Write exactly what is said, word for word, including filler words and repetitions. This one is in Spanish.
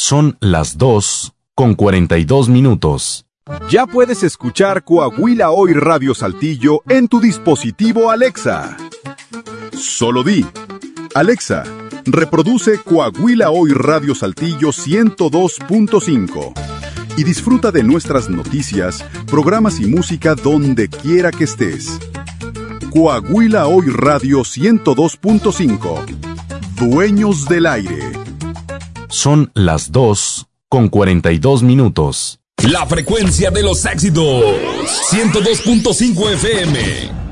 Son las dos con cuarenta y dos minutos. Ya puedes escuchar Coahuila Hoy Radio Saltillo en tu dispositivo Alexa. Solo di: Alexa, reproduce Coahuila Hoy Radio Saltillo ciento dos punto cinco y disfruta de nuestras noticias, programas y música donde quiera que estés. Coahuila Hoy Radio ciento dos punto cinco. Dueños del aire. Son las dos con cuarenta y dos minutos. La frecuencia de los éxitos. ciento dos punto cinco F M.